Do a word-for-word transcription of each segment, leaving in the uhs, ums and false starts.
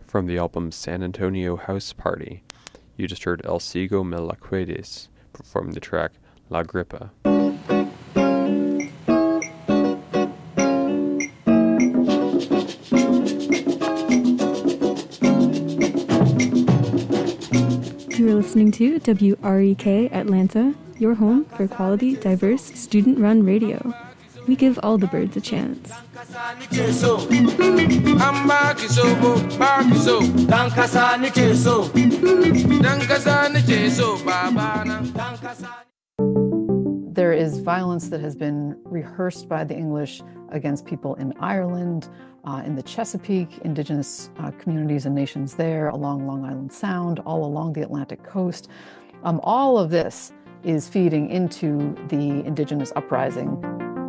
From the album San Antonio House Party, you just heard El Ciego Me La Cuedes performing the track La Gripa. You're listening to W R E K Atlanta, your home for quality, diverse, student-run radio. We give all the birds a chance. There is violence that has been rehearsed by the English against people in Ireland, uh, in the Chesapeake, indigenous uh, communities and nations there, along Long Island Sound, all along the Atlantic coast. Um, all of this is feeding into the indigenous uprising.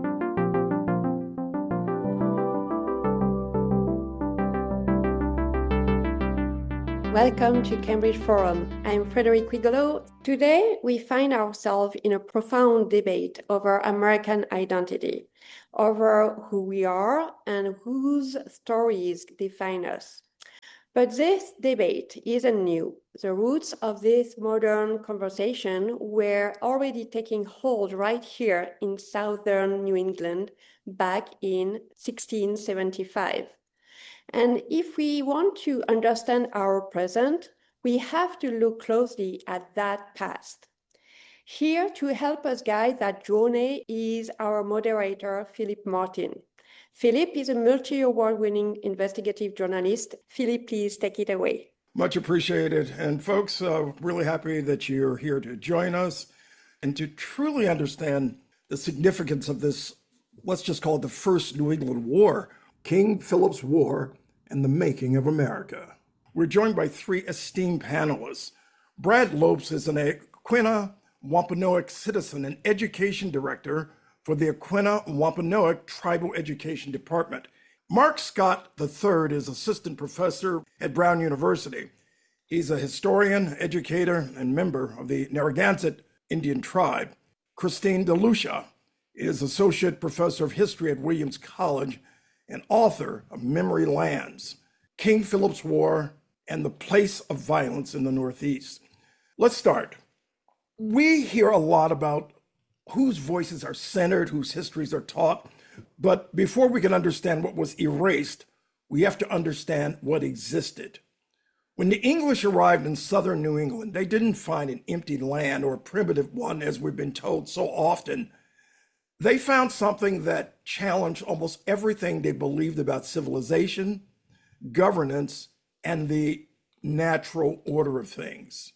Welcome to Cambridge Forum. I'm Frederick Wigolo. Today, we find ourselves in a profound debate over American identity, over who we are and whose stories define us. But this debate isn't new. The roots of this modern conversation were already taking hold right here in southern New England back in sixteen seventy-five. And if we want to understand our present, we have to look closely at that past. Here to help us guide that journey is our moderator, Philip Martin. Philip is a multi-award winning investigative journalist. Philip, please take it away. Much appreciated. And folks, uh, really happy that you're here to join us and to truly understand the significance of this, let's just call it the First New England War, King Philip's War, and the Making of America. We're joined by three esteemed panelists. Brad Lopes is an Aquinnah Wampanoag citizen and education director for the Aquinnah Wampanoag Tribal Education Department. Mark Scott the third is assistant professor at Brown University. He's a historian, educator, and member of the Narragansett Indian tribe. Christine DeLucia is associate professor of history at Williams College and author of Memory Lands, King Philip's War, and the Place of Violence in the Northeast. Let's start. We hear a lot about whose voices are centered, whose histories are taught, but before we can understand what was erased, we have to understand what existed. When the English arrived in southern New England, they didn't find an empty land or a primitive one, as we've been told so often. They found something that challenged almost everything they believed about civilization, governance, and the natural order of things.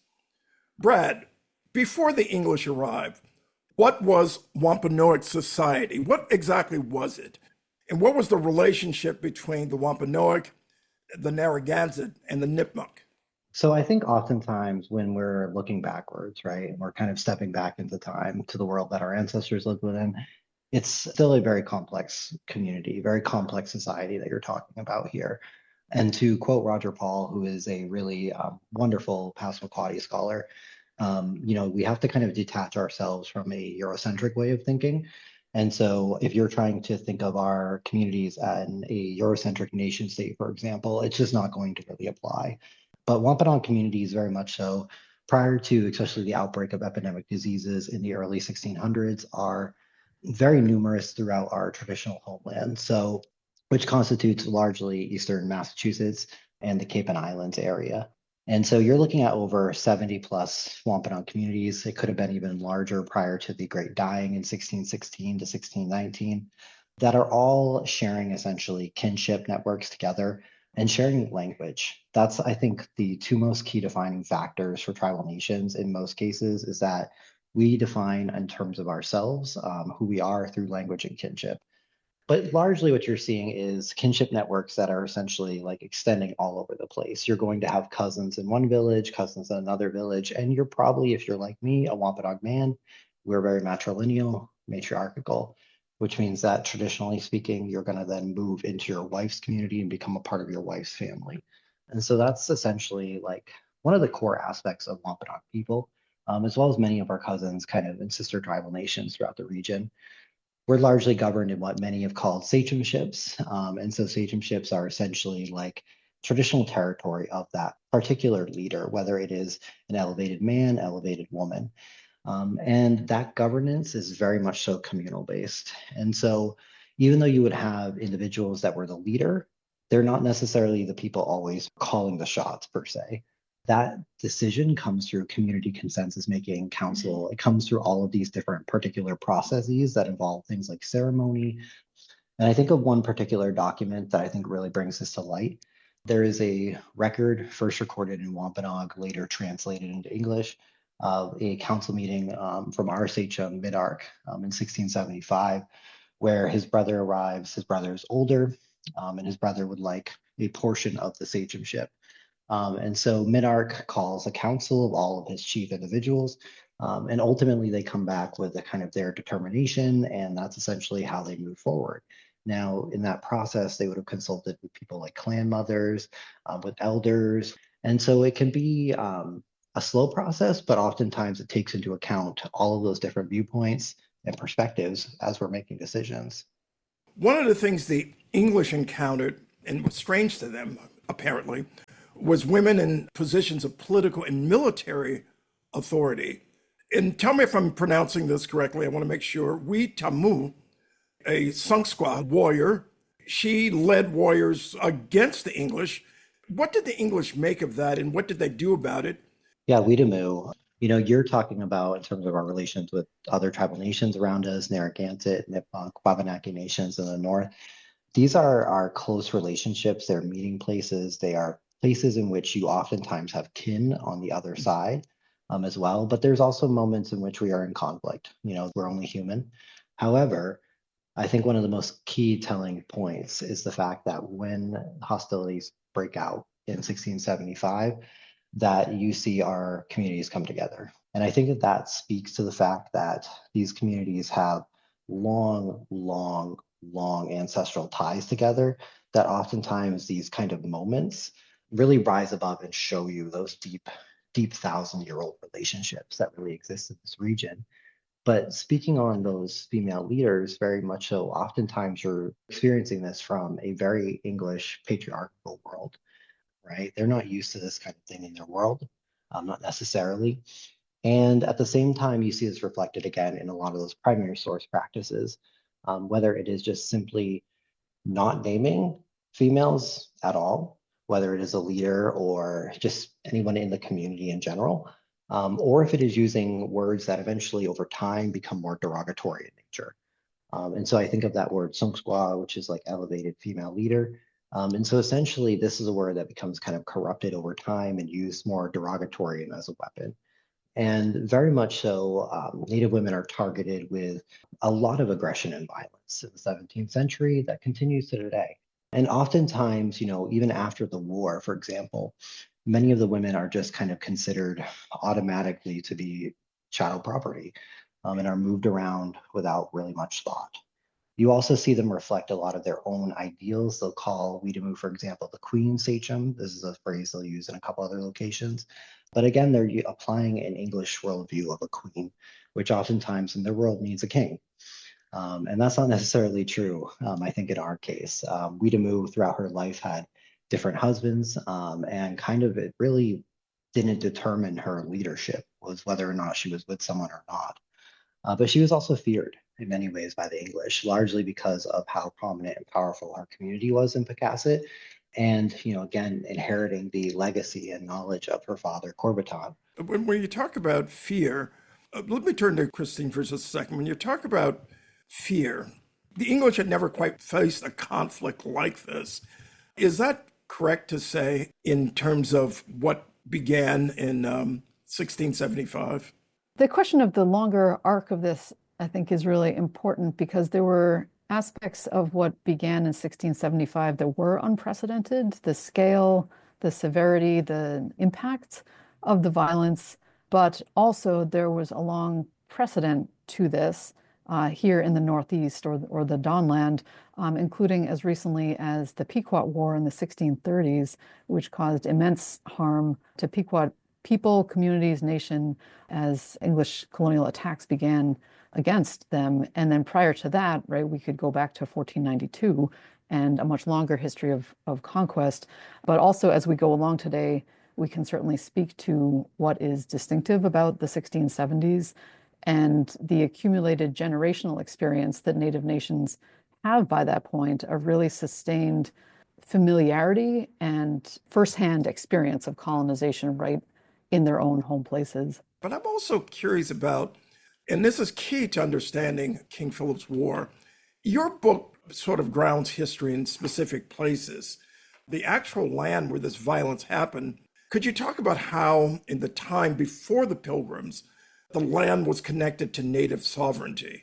Brad, before the English arrived, what was Wampanoag society? What exactly was it? And what was the relationship between the Wampanoag, the Narragansett, and the Nipmuc? So I think oftentimes when we're looking backwards, right, and we're kind of stepping back into time to the world that our ancestors lived within, it's still a very complex community, very complex society that you're talking about here. And to quote Roger Paul, who is a really um, wonderful Passamaquoddy scholar, um, you know, we have to kind of detach ourselves from a Eurocentric way of thinking. And so if you're trying to think of our communities in a Eurocentric nation state, for example, it's just not going to really apply. But Wampanoag communities very much so, prior to especially the outbreak of epidemic diseases in the early sixteen hundreds, are very numerous throughout our traditional homeland, so which constitutes largely eastern Massachusetts and the Cape and Islands area. And so you're looking at over seventy plus Wampanoag communities. It could have been even larger prior to the Great Dying in sixteen sixteen to sixteen nineteen, that are all sharing essentially kinship networks together and sharing language. That's, I think, the two most key defining factors for tribal nations in most cases, is that we define in terms of ourselves, um, who we are through language and kinship. But largely what you're seeing is kinship networks that are essentially like extending all over the place. You're going to have cousins in one village, cousins in another village, and you're probably, if you're like me, a Wampanoag man, we're very matrilineal, matriarchal, which means that traditionally speaking, you're going to then move into your wife's community and become a part of your wife's family. And so that's essentially like one of the core aspects of Wampanoag people, um, as well as many of our cousins kind of in sister tribal nations throughout the region. We're largely governed in what many have called sachems. Um, and so sachems are essentially like traditional territory of that particular leader, whether it is an elevated man, elevated woman. Um, and that governance is very much so communal based. And so even though you would have individuals that were the leader, they're not necessarily the people always calling the shots per se. That decision comes through community consensus making council. It comes through all of these different particular processes that involve things like ceremony. And I think of one particular document that I think really brings this to light. There is a record first recorded in Wampanoag, later translated into English, of a council meeting um, from our sachem, Midarc, um, in sixteen seventy-five, where his brother arrives. His brother is older, um, and his brother would like a portion of the sachemship. Um, and so Midarc calls a council of all of his chief individuals, um, and ultimately they come back with a kind of their determination, and that's essentially how they move forward. Now, in that process, they would have consulted with people like clan mothers, um, with elders, and so it can be um, a slow process, but oftentimes it takes into account all of those different viewpoints and perspectives as we're making decisions. One of the things the English encountered, and was strange to them, apparently, was women in positions of political and military authority. And tell me if I'm pronouncing this correctly. I want to make sure. Weetamoo, a Sunksqua warrior, she led warriors against the English. What did the English make of that, and what did they do about it? Yeah, Weetamoo, you know, you're talking about in terms of our relations with other tribal nations around us, Narragansett, Nippon, Wabanaki nations in the north. These are our close relationships. They're meeting places. They are places in which you oftentimes have kin on the other side um, as well. But there's also moments in which we are in conflict. You know, we're only human. However, I think one of the most key telling points is the fact that when hostilities break out in sixteen seventy-five, that you see our communities come together. And I think that that speaks to the fact that these communities have long, long, long ancestral ties together, that oftentimes these kind of moments really rise above and show you those deep, deep thousand-year-old relationships that really exist in this region. But speaking on those female leaders, very much so, oftentimes you're experiencing this from a very English patriarchal world, right? They're not used to this kind of thing in their world, um, not necessarily. And at the same time, you see this reflected again in a lot of those primary source practices, um, whether it is just simply not naming females at all, whether it is a leader or just anyone in the community in general, um, or if it is using words that eventually over time become more derogatory in nature. Um, and so I think of that word Sunksqua, which is like elevated female leader. Um, and so essentially, this is a word that becomes kind of corrupted over time and used more derogatory and as a weapon. And very much so, um, Native women are targeted with a lot of aggression and violence in the seventeenth century that continues to today. And oftentimes, you know, even after the war, for example, many of the women are just kind of considered automatically to be chattel property um, and are moved around without really much thought. You also see them reflect a lot of their own ideals. They'll call Weetamoo, for example, the queen sachem. This is a phrase they'll use in a couple other locations. But again, they're applying an English worldview of a queen, which oftentimes in their world means a king. Um, and that's not necessarily true, um, I think, in our case. Um, Weetamoo, throughout her life, had different husbands, um, and kind of it really didn't determine her leadership, was whether or not she was with someone or not. Uh, but she was also feared in many ways by the English, largely because of how prominent and powerful her community was in Pocasset. And, you know, again, inheriting the legacy and knowledge of her father, Corbiton. When, when you talk about fear, uh, let me turn to Christine for just a second. When you talk about fear, the English had never quite faced a conflict like this. Is that correct to say in terms of what began in um, sixteen seventy-five? The question of the longer arc of this, I think, is really important because there were aspects of what began in sixteen seventy-five that were unprecedented, the scale, the severity, the impact of the violence, but also there was a long precedent to this uh, here in the Northeast or, or the Dawnland, um, including as recently as the Pequot War in the sixteen thirties, which caused immense harm to Pequot people, communities, nation, as English colonial attacks began against them. And then prior to that, right, we could go back to fourteen ninety-two and a much longer history of, of conquest. But also, as we go along today, we can certainly speak to what is distinctive about the sixteen seventies and the accumulated generational experience that Native nations have by that point of really sustained familiarity and firsthand experience of colonization right in their own home places. But I'm also curious about, and this is key to understanding King Philip's War, your book sort of grounds history in specific places. The actual land where this violence happened, could you talk about how in the time before the Pilgrims, the land was connected to native sovereignty?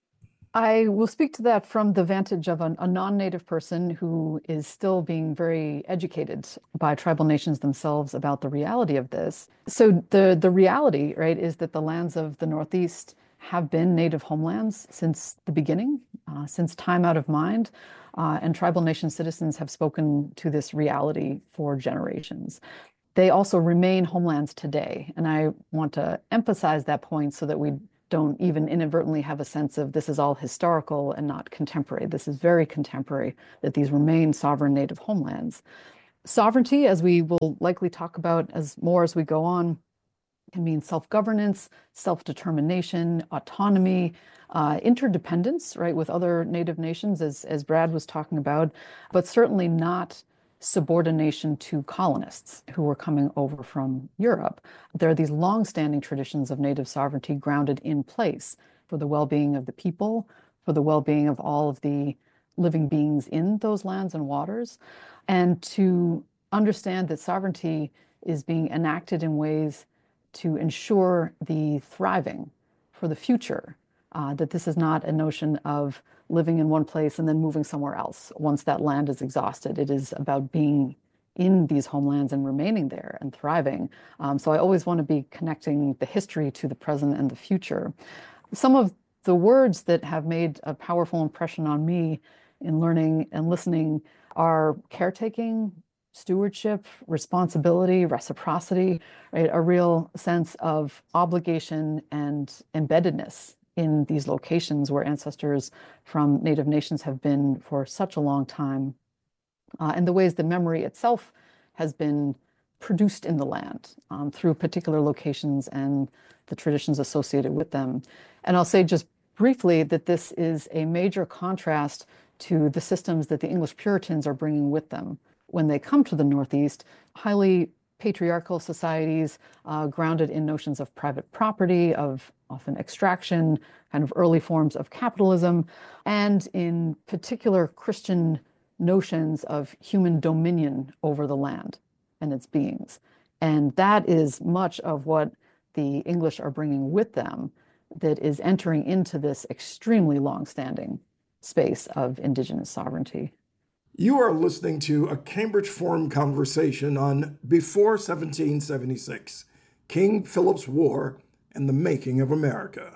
I will speak to that from the vantage of a, a non-native person who is still being very educated by tribal nations themselves about the reality of this. So the, the reality, right, is that the lands of the Northeast have been native homelands since the beginning, uh, since time out of mind, uh, and tribal nation citizens have spoken to this reality for generations. They also remain homelands today, and I want to emphasize that point so that we don't even inadvertently have a sense of this is all historical and not contemporary. This is very contemporary, that these remain sovereign native homelands. Sovereignty, as we will likely talk about as more as we go on, can mean self-governance, self-determination, autonomy, uh, interdependence, right, with other native nations, as, as Brad was talking about, but certainly not subordination to colonists who were coming over from Europe. There are these long-standing traditions of native sovereignty grounded in place for the well-being of the people, for the well-being of all of the living beings in those lands and waters, and to understand that sovereignty is being enacted in ways to ensure the thriving for the future, uh, that this is not a notion of living in one place and then moving somewhere else once that land is exhausted. It is about being in these homelands and remaining there and thriving. Um, so I always want to be connecting the history to the present and the future. Some of the words that have made a powerful impression on me in learning and listening are caretaking, stewardship, responsibility, reciprocity, right? A real sense of obligation and embeddedness in these locations where ancestors from native nations have been for such a long time, uh, and the ways the memory itself has been produced in the land um, through particular locations and the traditions associated with them. And I'll say just briefly that this is a major contrast to the systems that the English Puritans are bringing with them when they come to the Northeast, highly patriarchal societies uh, grounded in notions of private property, of often extraction, kind of early forms of capitalism, and in particular Christian notions of human dominion over the land and its beings. And that is much of what the English are bringing with them that is entering into this extremely long-standing space of indigenous sovereignty. You are listening to a Cambridge Forum conversation on Before seventeen seventy-six, King Philip's War and the Making of America.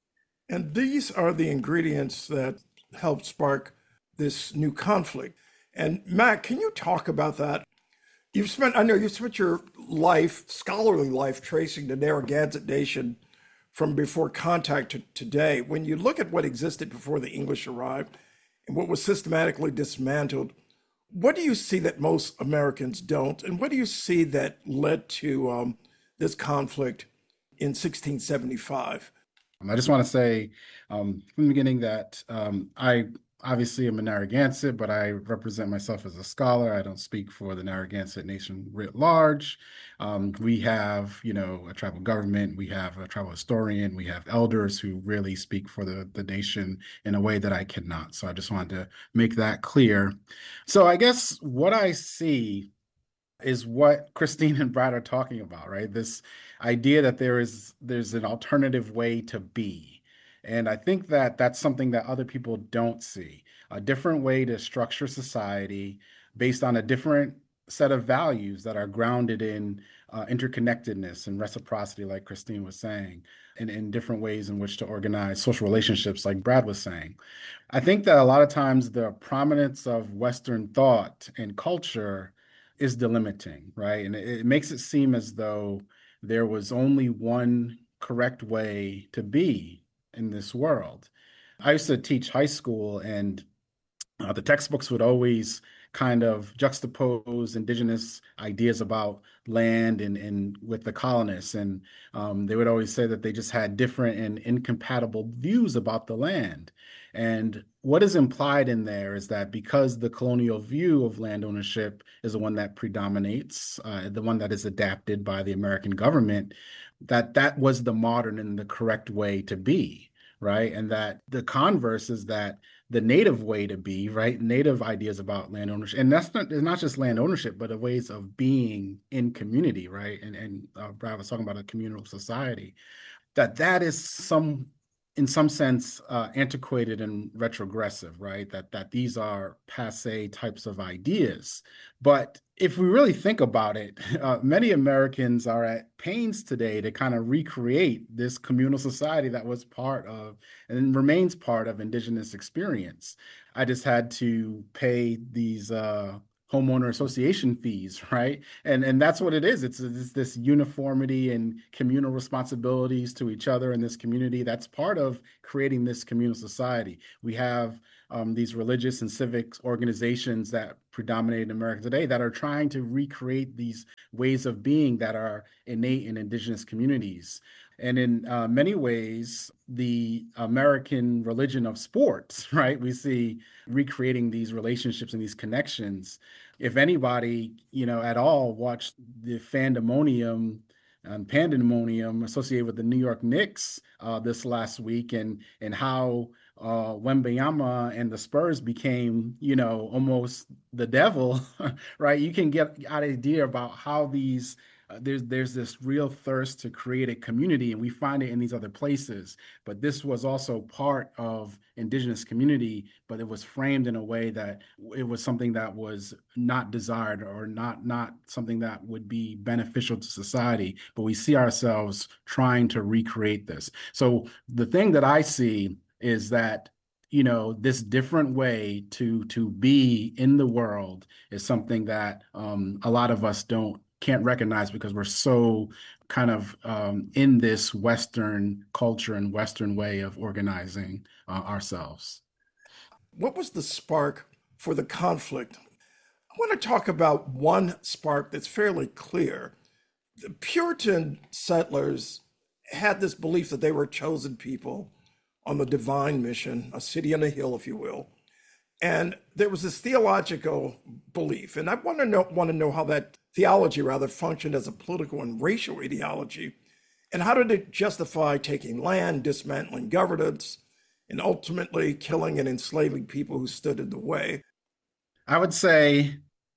And these are the ingredients that helped spark this new conflict. And Matt, can you talk about that? You've spent, I know you've spent your life, scholarly life, tracing the Narragansett Nation from before contact to today. When you look at what existed before the English arrived, and what was systematically dismantled, what do you see that most Americans don't? And what do you see that led to um, this conflict in sixteen seventy-five? I just want to say um, from the beginning that um, I obviously am a Narragansett, but I represent myself as a scholar. I don't speak for the Narragansett Nation writ large. Um, we have, you know, a tribal government, we have a tribal historian, we have elders who really speak for the, the nation in a way that I cannot. So I just wanted to make that clear. So I guess what I see is what Christine and Brad are talking about, right? This idea that there is there's an alternative way to be. And I think that that's something that other people don't see, a different way to structure society based on a different set of values that are grounded in uh, interconnectedness and reciprocity, like Christine was saying, and in different ways in which to organize social relationships, like Brad was saying. I think that a lot of times the prominence of Western thought and culture is delimiting, right? And it, it makes it seem as though there was only one correct way to be in this world. I used to teach high school, and Uh, the textbooks would always kind of juxtapose indigenous ideas about land and, and with the colonists. And um, they would always say that they just had different and incompatible views about the land. And what is implied in there is that because the colonial view of land ownership is the one that predominates, uh, the one that is adapted by the American government, that that was the modern and the correct way to be, right? And that the converse is that the native way to be, right? Native ideas about land ownership. And that's not, it's not just land ownership, but the ways of being in community, right? And, and uh, Brad was talking about a communal society, that that is some, in some sense, uh, antiquated and retrogressive, right? That, that these are passe types of ideas. But if we really think about it, uh, many Americans are at pains today to kind of recreate this communal society that was part of and remains part of indigenous experience. I just had to pay these uh, homeowner association fees, right? And and that's what it is. It's, it's this uniformity and communal responsibilities to each other in this community. That's part of creating this communal society. We have um, these religious and civic organizations that predominate in America today that are trying to recreate these ways of being that are innate in indigenous communities. And in uh, many ways, the American religion of sports, right? We see recreating these relationships and these connections. If anybody, you know, at all watched the fandemonium and pandemonium associated with the New York Knicks uh, this last week, and and how uh, Wembanyama and the Spurs became, you know, almost the devil, right? You can get an idea about how these Uh, there's there's this real thirst to create a community, and we find it in these other places. But this was also part of indigenous community, but it was framed in a way that it was something that was not desired or not not something that would be beneficial to society. But we see ourselves trying to recreate this. So the thing that I see is that, you know, this different way to to be in the world is something that um, a lot of us don't can't recognize because we're so kind of um, in this Western culture and Western way of organizing uh, ourselves. What was the spark for the conflict? I want to talk about one spark that's fairly clear. The Puritan settlers had this belief that they were chosen people on the divine mission, a city on a hill, if you will. And there was this theological belief, and I want to know want to know how that theology rather functioned as a political and racial ideology, and how did it justify taking land, dismantling governance, and ultimately killing and enslaving people who stood in the way? I would say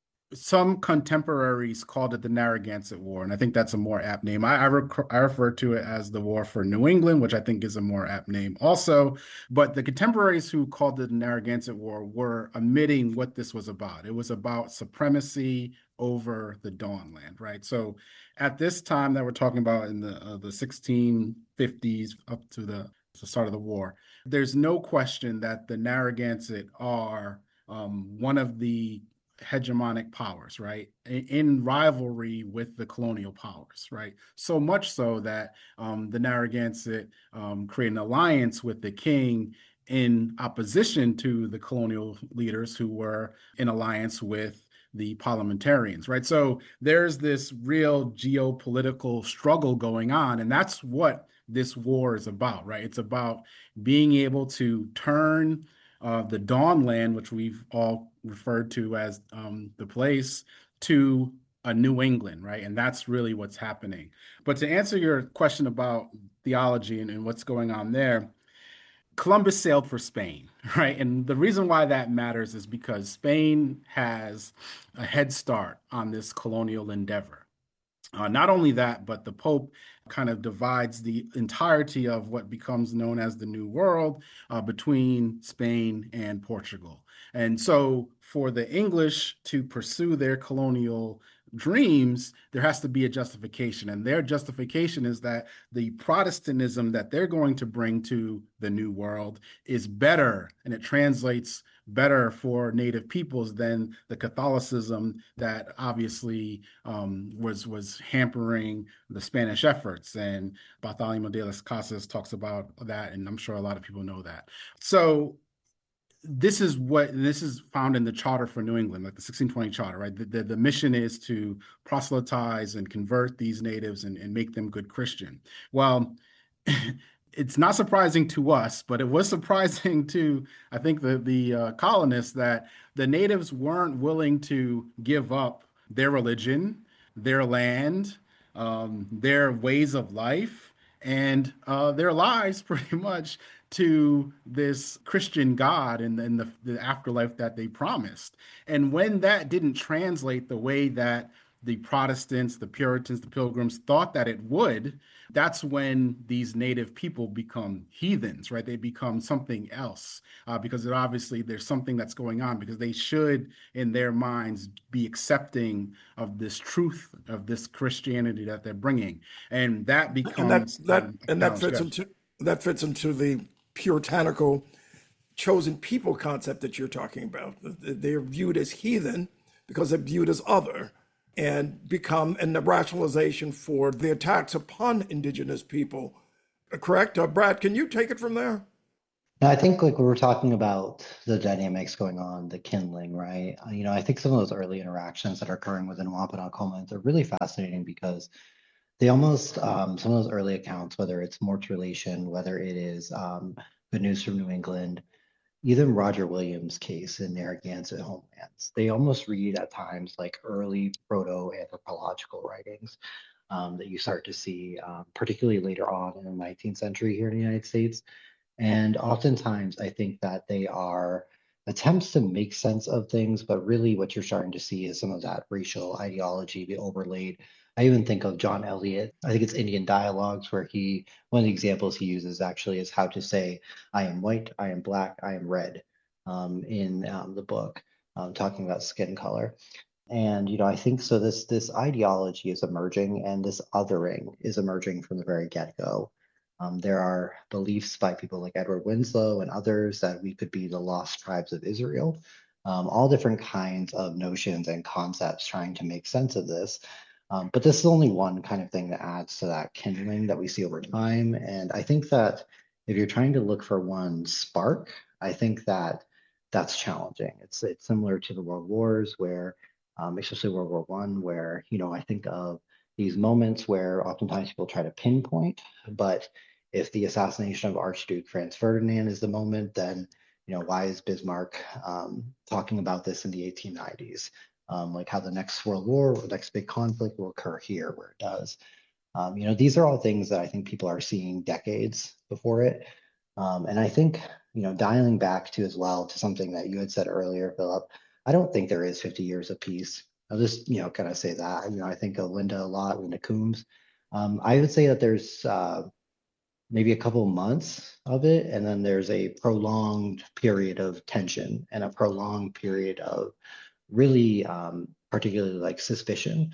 some contemporaries called it the Narragansett War, and I think that's a more apt name. I, I, rec- I refer to it as the War for New England, which I think is a more apt name also. But the contemporaries who called it the Narragansett War were omitting what this was about. It was about supremacy over the Dawnland, right? So at this time that we're talking about in the uh, the sixteen fifties up to the, the start of the war, there's no question that the Narragansett are um, one of the hegemonic powers, right? In rivalry with the colonial powers, right? So much so that um, the Narragansett um, create an alliance with the king in opposition to the colonial leaders who were in alliance with the parliamentarians, right? So there's this real geopolitical struggle going on, and that's what this war is about, right? It's about being able to turn uh, the Dawnland, which we've all referred to as um, the place, to a New England, right? And that's really what's happening. But to answer your question about theology and, and what's going on there, Columbus sailed for Spain, right? And the reason why that matters is because Spain has a head start on this colonial endeavor. Uh, not only that, but the Pope kind of divides the entirety of what becomes known as the New World uh, between Spain and Portugal. And so for the English to pursue their colonial dreams, there has to be a justification. And their justification is that the Protestantism that they're going to bring to the New World is better, and it translates better for Native peoples than the Catholicism that obviously um, was was hampering the Spanish efforts. And Bartholomew de las Casas talks about that, and I'm sure a lot of people know that. So this is what this is found in the Charter for New England, like the sixteen twenty Charter, right? The, the, the mission is to proselytize and convert these natives and, and make them good Christian. Well, it's not surprising to us, but it was surprising to, I think, the, the uh, colonists that the natives weren't willing to give up their religion, their land, um, their ways of life, and uh, their lives pretty much to this Christian God and, and the, the afterlife that they promised. And when that didn't translate the way that the Protestants, the Puritans, the Pilgrims thought that it would, that's when these native people become heathens, right? They become something else uh, because it, obviously there's something that's going on, because they should, in their minds, be accepting of this truth of this Christianity that they're bringing, and that becomes and that that um, and that fits into that fits into the puritanical chosen people concept that you're talking about. They're viewed as heathen because they're viewed as other, and become and the rationalization for the attacks upon indigenous people. Correct? Uh, Brad, can you take it from there? Now, I think like we were talking about the dynamics going on, the kindling, right? Uh, You know, I think some of those early interactions that are occurring within Wampanoag homelands are really fascinating because they almost, um, some of those early accounts, whether it's Mort's relation, whether it is um, Good News from New England, even Roger Williams' case in Narragansett homelands, they almost read at times like early proto-anthropological writings um, that you start to see, um, particularly later on in the nineteenth century here in the United States. And oftentimes, I think that they are attempts to make sense of things, but really what you're starting to see is some of that racial ideology be overlaid. I even think of John Eliot. I think it's Indian Dialogues, where he, one of the examples he uses actually is how to say, I am white, I am black, I am red, um, in um, the book, um, talking about skin color. And you know, I think so. This this ideology is emerging, and this othering is emerging from the very get-go. Um, there are beliefs by people like Edward Winslow and others that we could be the lost tribes of Israel. Um, all different kinds of notions and concepts trying to make sense of this. Um, but this is only one kind of thing that adds to that kindling that we see over time. And I think that if you're trying to look for one spark, I think that that's challenging. It's it's similar to the World Wars, where um, especially World War One, where you know I think of these moments where oftentimes people try to pinpoint, but if the assassination of Archduke Franz Ferdinand is the moment, then you know why is Bismarck um, talking about this in the eighteen nineties? Um, like how the next world war, the next big conflict will occur here, where it does. Um, you know, these are all things that I think people are seeing decades before it. Um, and I think, you know, dialing back to as well to something that you had said earlier, Philip, I don't think there is fifty years of peace. I'll just, you know, kind of say that. You know, I think of Linda a lot, Linda Coombs. Um, I would say that there's uh, maybe a couple months of it, and then there's a prolonged period of tension and a prolonged period of really um, particularly like suspicion.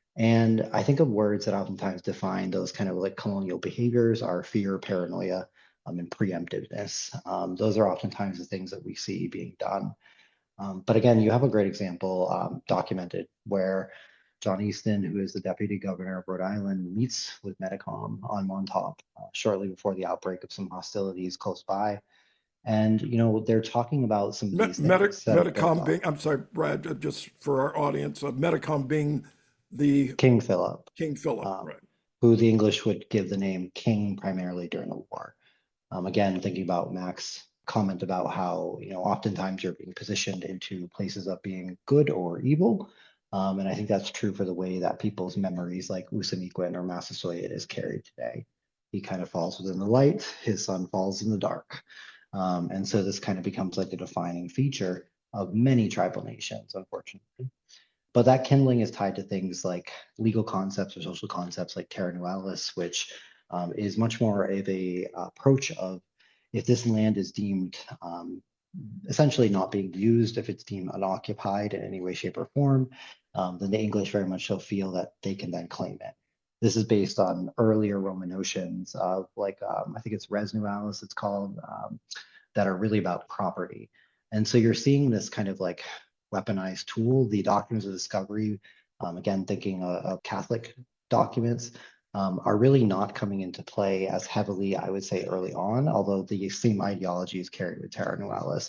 And I think of words that oftentimes define those kind of like colonial behaviors are fear, paranoia, um, and preemptiveness. Um, those are oftentimes the things that we see being done. Um, but again, you have a great example um, documented where John Easton, who is the deputy governor of Rhode Island, meets with Metacom on Montauk uh, shortly before the outbreak of some hostilities close by. And, you know, they're talking about some of Me- these Meta- things that have built Metacom being, up. I'm sorry, Brad, uh, just for our audience, uh, Metacom being the King Philip, King Philip, um, right? who the English would give the name king primarily during the war. Um, again, thinking about Mac's comment about how, you know, oftentimes you're being positioned into places of being good or evil. Um, and I think that's true for the way that people's memories like Usamiquin or Massasoit is carried today. He kind of falls within the light, his son falls in the dark. Um, and so this kind of becomes like a defining feature of many tribal nations, unfortunately. But that kindling is tied to things like legal concepts or social concepts like terra nullius, which um, is much more of a uh, approach of if this land is deemed um, essentially not being used, if it's deemed unoccupied in any way, shape, or form, um, then the English very much so feel that they can then claim it. This is based on earlier Roman notions of like, um, I think it's res nullius, it's called, um, that are really about property. And so you're seeing this kind of like weaponized tool, the doctrines of discovery, um, again, thinking of, of Catholic documents, um, are really not coming into play as heavily, I would say, early on, although the same ideology is carried with terra nullius.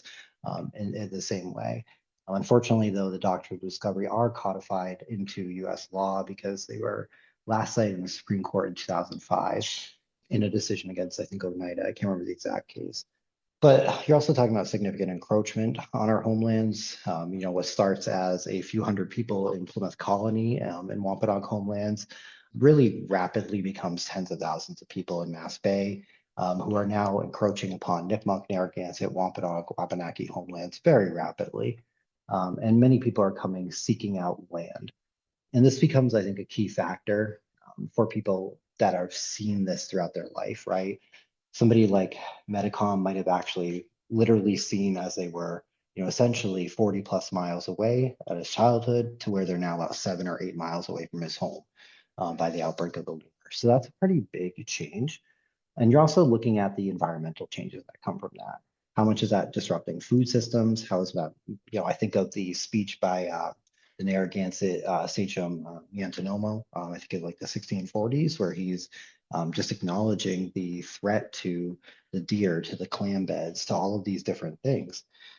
um, in, in the same way. Unfortunately, though, the doctrines of discovery are codified into U S law because they were last cited in the Supreme Court in two thousand five in a decision against, I think, Oneida. I can't remember the exact case. But you're also talking about significant encroachment on our homelands. Um, you know, what starts as a few hundred people in Plymouth Colony um, and Wampanoag homelands really rapidly becomes tens of thousands of people in Mass Bay um, who are now encroaching upon Nipmuc, Narragansett, Wampanoag, Wabanaki homelands very rapidly. Um, and many people are coming seeking out land. And this becomes, I think, a key factor um, for people that have seen this throughout their life, right? Somebody like Metacom might have actually literally seen as they were, you know, essentially forty plus miles away at his childhood to where they're now about seven or eight miles away from his home um, by the outbreak of the war. So that's a pretty big change. And you're also looking at the environmental changes that come from that. How much is that disrupting food systems? How is that, you know, I think of the speech by uh, the Narragansett uh, Sachem uh, Yampanomo, um, I think in like the sixteen forties, where he's um, just acknowledging the threat to the deer, to the clam beds, to all of these different things.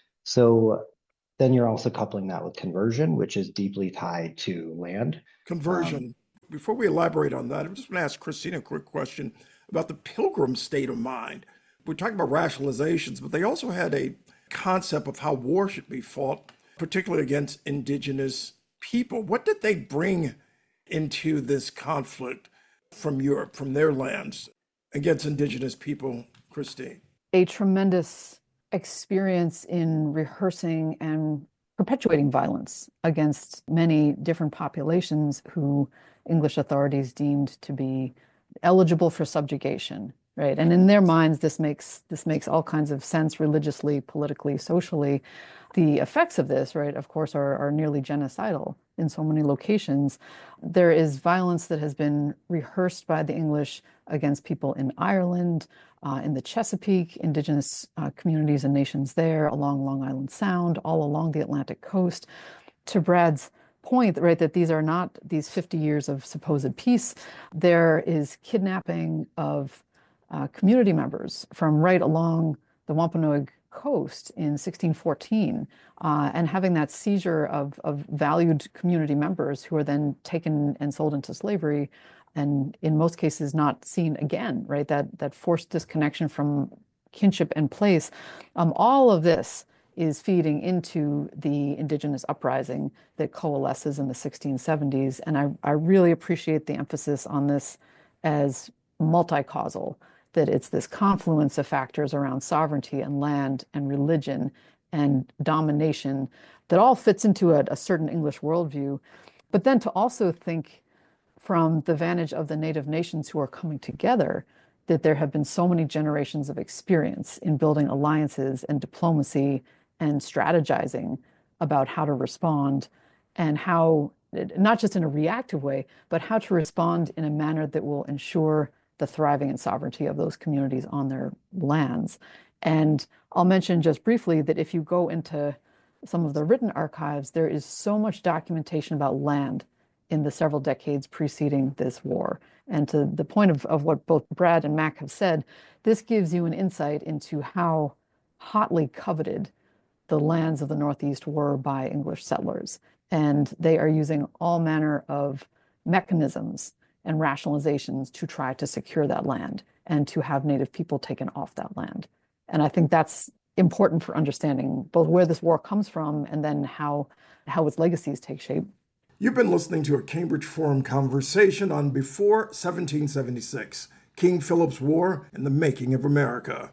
So then you're also coupling that with conversion, which is deeply tied to land. Conversion. Um, Before we elaborate on that, I'm just going to ask Christina a quick question about the Pilgrim state of mind. We're talking about rationalizations, but they also had a concept of how war should be fought, particularly against indigenous people. What did they bring into this conflict from Europe, from their lands, against indigenous people, Christine? A tremendous experience in rehearsing and perpetuating violence against many different populations who English authorities deemed to be eligible for subjugation, right? And in their minds, this makes this makes all kinds of sense religiously, politically, socially. The effects of this, right, of course, are, are nearly genocidal in so many locations. There is violence that has been rehearsed by the English against people in Ireland, uh, in the Chesapeake, indigenous uh, communities and nations there, along Long Island Sound, all along the Atlantic coast. To Brad's point, right, that these are not these fifty years of supposed peace. There is kidnapping of uh, community members from right along the Wampanoag coast in sixteen fourteen, uh, and having that seizure of, of valued community members who are then taken and sold into slavery, and in most cases not seen again, right? That, that forced disconnection from kinship and place. Um, all of this is feeding into the indigenous uprising that coalesces in the sixteen seventies. And I, I really appreciate the emphasis on this as multi-causal, that it's this confluence of factors around sovereignty and land and religion and domination that all fits into a, a certain English worldview. But then to also think from the vantage of the Native nations who are coming together, that there have been so many generations of experience in building alliances and diplomacy and strategizing about how to respond and how, not just in a reactive way, but how to respond in a manner that will ensure the thriving and sovereignty of those communities on their lands. And I'll mention just briefly that if you go into some of the written archives, there is so much documentation about land in the several decades preceding this war. And to the point of, of what both Brad and Mac have said, this gives you an insight into how hotly coveted the lands of the Northeast were by English settlers. And they are using all manner of mechanisms and rationalizations to try to secure that land and to have Native people taken off that land. And I think that's important for understanding both where this war comes from and then how, how its legacies take shape. You've been listening to a Cambridge Forum conversation on Before seventeen seventy-six, King Philip's War and the Making of America.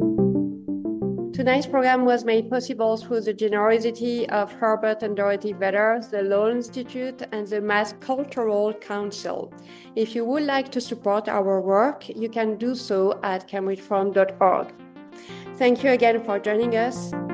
Tonight's program was made possible through the generosity of Herbert and Dorothy Vedder, the Lowell Institute, and the Mass Cultural Council. If you would like to support our work, you can do so at cambridge forum dot org. Thank you again for joining us.